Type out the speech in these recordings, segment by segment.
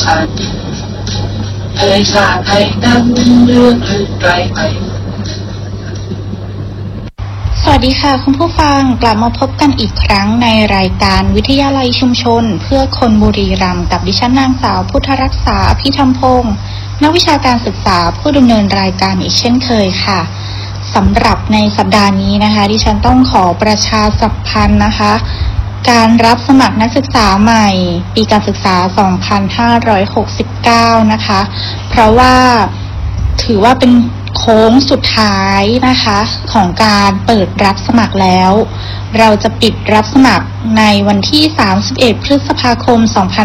ฉันเคยสร้างให้นั้นเรื่องลึกไกลไปสวัสดีค่ะคุณผู้ฟังกลับมาพบกันอีกครั้งในรายการวิทยาลัยชุมชนเพื่อคนบุรีรัมย์กับดิฉันนางสาวพุทธรักษาพิธรรมพงศ์นักวิชาการศึกษาผู้ดำเนินรายการอีกเช่นเคยค่ะสำหรับในสัปดาห์นี้นะคะดิฉันต้องขอประชาสัมพันธ์นะคะการรับสมัครนักศึกษาใหม่ปีการศึกษา 2569 นะคะเพราะว่าถือว่าเป็นโค้งสุดท้ายนะคะของการเปิดรับสมัครแล้วเราจะปิดรับสมัครในวันที่ 31 พฤษภาคม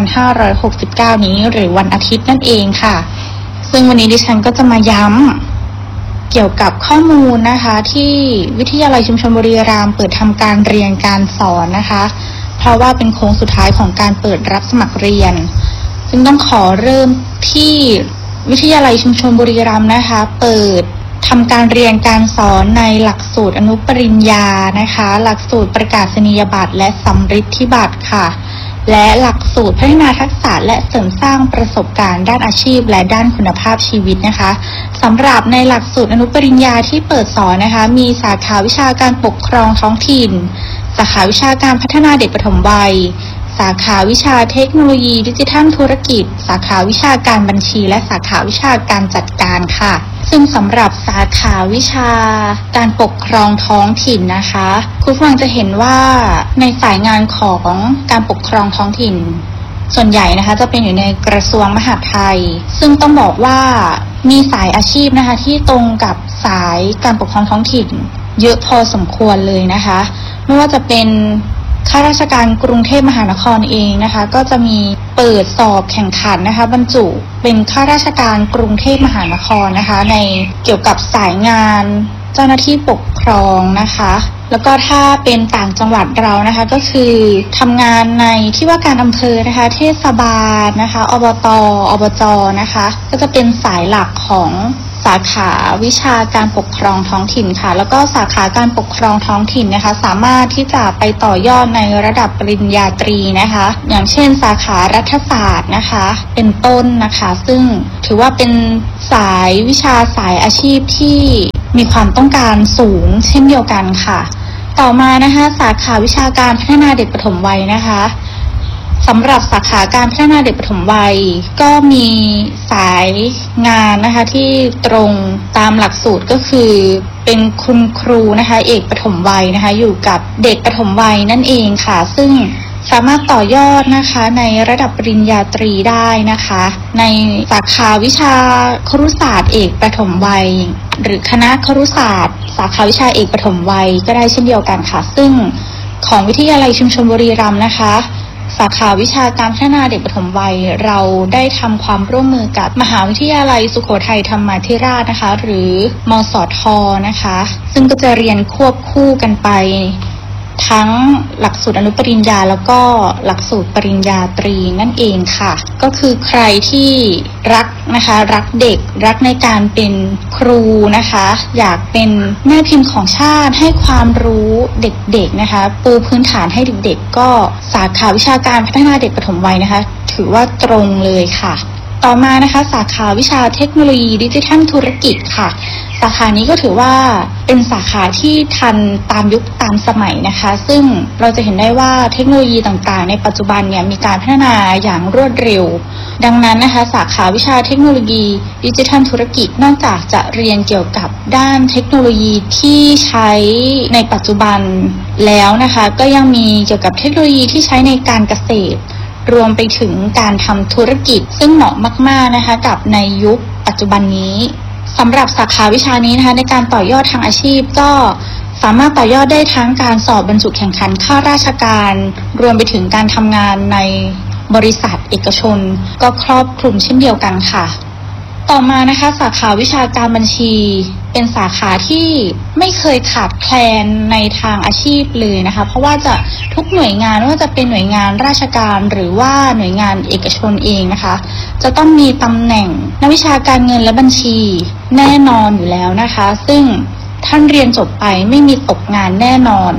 2569 นี้หรือวันอาทิตย์นั่นเองค่ะซึ่งวันนี้ดิฉันก็จะมาย้ำเกี่ยวกับข้อมูลนะคะที่วิทยาลัยชุมชนบุรีรัมย์เปิดทำการเรียนการสอนนะคะเพราะว่าเป็นโค้งสุดท้ายของการเปิดรับสมัครเรียนซึ่งต้องขอเริ่มที่วิทยาลัยชุมชนบุรีรัมย์นะคะเปิดทำการเรียนการสอนในหลักสูตรอนุปริญญานะคะหลักสูตรประกาศนียบัตรและสำริดธิบัตรค่ะและหลักสูตรพัฒนาทักษะและเสริมสร้างประสบการณ์ด้านอาชีพและด้านคุณภาพชีวิตนะคะสำหรับในหลักสูตรอนุปริญญาที่เปิดสอนนะคะมีสาขาวิชาการปกครองท้องถิ่นสาขาวิชาการพัฒนาเด็กปฐมวัยสาขาวิชาเทคโนโลยีดิจิทัลธุรกิจสาขาวิชาการบัญชีและสาขาวิชาการจัดการค่ะซึ่งสำหรับสาขาวิชาการปกครองท้องถิ่นนะคะคุณผู้ฟังจะเห็นว่าในสายงานของการปกครองท้องถิ่นส่วนใหญ่นะคะจะเป็นอยู่ในกระทรวงมหาดไทยซึ่งต้องบอกว่ามีสายอาชีพนะคะที่ตรงกับสายการปกครองท้องถิ่นเยอะพอสมควรเลยนะคะไม่ว่าจะเป็นข้าราชการกรุงเทพมหานครเองนะคะก็จะมีเปิดสอบแข่งขันนะคะบรรจุเป็นข้าราชการกรุงเทพมหานครนะคะในเกี่ยวกับสายงานเจ้าหน้าที่ปกครองนะคะแล้วก็ถ้าเป็นต่างจังหวัดเรานะคะก็คือทำงานในที่ว่าการอำเภอนะคะเทศบาลนะคะอบต.อบจ.นะคะก็จะเป็นสายหลักของสาขาวิชาการปกครองท้องถิ่นค่ะแล้วก็สาขาการปกครองท้องถิ่นนะคะสามารถที่จะไปต่อยอดในระดับปริญญาตรีนะคะอย่างเช่นสาขารัฐศาสตร์นะคะเป็นต้นนะคะซึ่งถือว่าเป็นสายวิชาสายอาชีพที่มีความต้องการสูงเช่นเดียวกันค่ะต่อมานะคะสาขาวิชาการพัฒนาเด็กปฐมวัยนะคะสำหรับสาขาการพัฒนาเด็กปฐมวัยก็มีสายงานนะคะที่ตรงตามหลักสูตรก็คือเป็นคุณครูนะคะเอกปฐมวัยนะคะอยู่กับเด็กปฐมวัยนั่นเองค่ะซึ่งสามารถต่อยอดนะคะในระดับปริญญาตรีได้นะคะในสาขาวิชาครุศาสตร์เอกปฐมวัยหรือคณะครุศาสตร์สาขาวิชาเอกปฐมวัยก็ได้เช่นเดียวกันค่ะซึ่งของวิทยาลัยชุมชนบุรีรัมย์นะคะสาขาวิชาการพัฒนาเด็กปฐมวัยเราได้ทำความร่วมมือกับมหาวิทยาลัยสุโขทัยธรรมาธิราชนะคะหรือมสท.นะคะซึ่งก็จะเรียนควบคู่กันไปทั้งหลักสูตรอนุปริญญาแล้วก็หลักสูตรปริญญาตรีนั่นเองค่ะก็คือใครที่รักนะคะรักเด็กรักในการเป็นครูนะคะอยากเป็นแม่พิมพ์ของชาติให้ความรู้เด็กๆนะคะปูพื้นฐานให้เด็กๆก็สาขาวิชาการพัฒนาเด็กปฐมวัยนะคะถือว่าตรงเลยค่ะต่อมานะคะสาขาวิชาเทคโนโลยีดิจิทัลธุรกิจค่ะสาขานี้ก็ถือว่าเป็นสาขาที่ทันตามยุคตามสมัยนะคะซึ่งเราจะเห็นได้ว่าเทคโนโลยีต่างๆในปัจจุบันเนี่ยมีการพัฒนาอย่างรวดเร็วดังนั้นนะคะสาขาวิชาเทคโนโลยีดิจิทัลธุรกิจนอกจากจะเรียนเกี่ยวกับด้านเทคโนโลยีที่ใช้ในปัจจุบันแล้วนะคะก็ยังมีเกี่ยวกับเทคโนโลยีที่ใช้ในการเกษตรรวมไปถึงการทำธุรกิจซึ่งเหมาะมากๆนะคะกับในยุคปัจจุบันนี้สำหรับสาขาวิชานี้นะคะในการต่อยอดทางอาชีพก็สามารถต่อยอดได้ทั้งการสอบบรรจุแข่งขันข้าราชการรวมไปถึงการทำงานในบริษัทเอกชนก็ครอบคลุมเช่นเดียวกันค่ะต่อมานะคะสาขาวิชาการบัญชีเป็นสาขาที่ไม่เคยขาดแคลนในทางอาชีพเลยนะคะเพราะว่าจะทุกหน่วยงานไม่ว่าจะเป็นหน่วยงานราชการหรือว่าหน่วยงานเอกชนเองนะคะจะต้องมีตำแหน่งนักวิชาการเงินและบัญชีแน่นอนอยู่แล้วนะคะซึ่งท่านเรียนจบไปไม่มีตกงานแน่นอน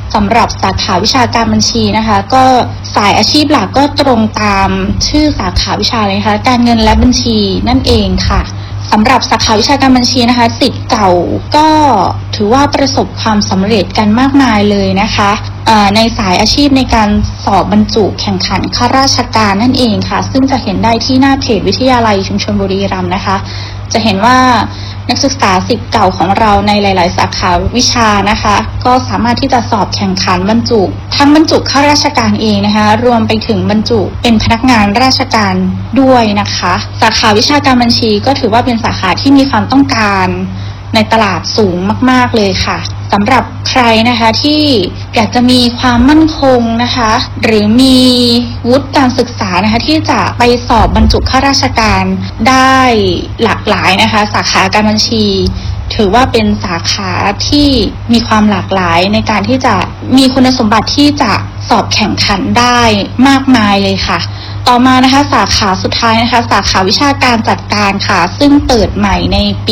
สำหรับสาขาวิชาการบัญชีนะคะก็สายอาชีพหลักก็ตรงตามชื่อสาขาวิชาเลยนะคะการเงินและบัญชีนั่นเองค่ะสำหรับสาขาวิชาการบัญชีนะคะศิษย์เก่าก็ถือว่าประสบความสำเร็จกันมากมายเลยนะคะในสายอาชีพในการสอบบรรจุแข่งขันข้าราชการนั่นเองค่ะซึ่งจะเห็นได้ที่หน้าเพจวิทยาลัยชุมชนบุรีรัมย์นะคะจะเห็นว่านักศึกษาศิษย์เก่าของเราในหลายๆสาขาวิชานะคะก็สามารถที่จะสอบแข่งขันบรรจุทั้งบรรจุข้าราชการเองนะคะรวมไปถึงบรรจุเป็นพนักงานราชการด้วยนะคะสาขาวิชาการบัญชีก็ถือว่าเป็นสาขาที่มีความต้องการในตลาดสูงมากๆเลยค่ะสำหรับใครนะคะที่อยากจะมีความมั่นคงนะคะหรือมีวุฒิการศึกษานะคะที่จะไปสอบบรรจุข้าราชการได้หลากหลายนะคะสาขาการบัญชีถือว่าเป็นสาขาที่มีความหลากหลายในการที่จะมีคุณสมบัติที่จะสอบแข่งขันได้มากมายเลยค่ะต่อมานะคะสาขาสุดท้ายนะคะสาขาวิชาการจัดการค่ะซึ่งเปิดใหม่ในปี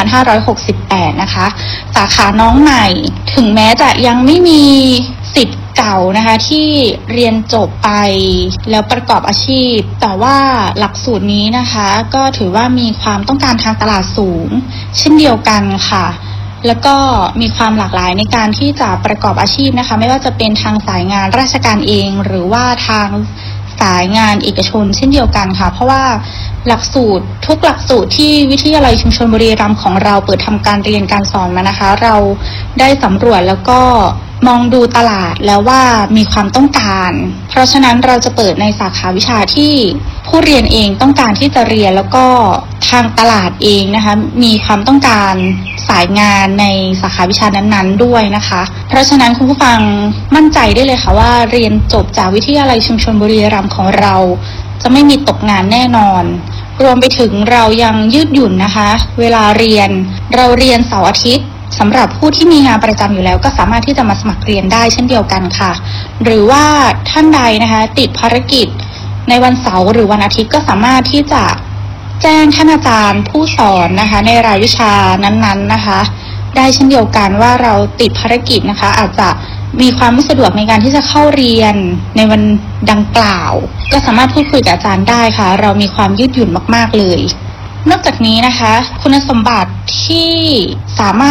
2568 นะคะสาขาน้องใหม่ถึงแม้จะยังไม่มีศิษย์เก่านะคะที่เรียนจบไปแล้วประกอบอาชีพแต่ว่าหลักสูตรนี้นะคะก็ถือว่ามีความต้องการทางตลาดสูงเช่นเดียวกันค่ะแล้วก็มีความหลากหลายในการที่จะประกอบอาชีพนะคะไม่ว่าจะเป็นทางสายงานราชการเองหรือว่าทางสายงานเอกชนเช่นเดียวกันค่ะเพราะว่าหลักสูตรทุกหลักสูตรที่วิทยาลัยชุมชนบุรีรัมย์ของเราเปิดทำการเรียนการสอนมานะคะเราได้สำรวจแล้วก็มองดูตลาดแล้วว่ามีความต้องการเพราะฉะนั้นเราจะเปิดในสาขาวิชาที่ผู้เรียนเองต้องการที่จะเรียนแล้วก็ทางตลาดเองนะคะมีความต้องการสายงานในสาขาวิชานั้นๆด้วยนะคะเพราะฉะนั้นคุณผู้ฟังมั่นใจได้เลยค่ะว่าเรียนจบจากวิทยาลัยชุมชนบุรีรัมย์ของเราจะไม่มีตกงานแน่นอนรวมไปถึงเรายังยืดหยุ่นนะคะเวลาเรียนเราเรียนเสาร์อาทิตย์สำหรับผู้ที่มีงานประจำอยู่แล้วก็สามารถที่จะมาสมัครเรียนได้เช่นเดียวกันค่ะหรือว่าท่านใดนะคะติดภารกิจในวันเสาร์หรือวันอาทิตย์ก็สามารถที่จะแจ้งท่านอาจารย์ผู้สอนนะคะในรายวิชานั้นๆนะคะได้เช่นเดียวกันว่าเราติดภารกิจนะคะอาจจะมีความไม่สะดวกในการที่จะเข้าเรียนในวันดังกล่าวก็สามารถพูดคุยกับอาจารย์ได้ค่ะเรามีความยืดหยุ่นมากๆเลยนอกจากนี้นะคะคุณสมบัติที่สามารถ